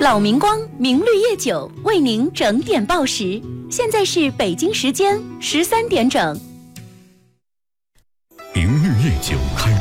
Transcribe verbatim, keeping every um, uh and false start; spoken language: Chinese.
老明光明绿叶酒为您整点报时，现在是北京时间十三点整。 明绿叶酒开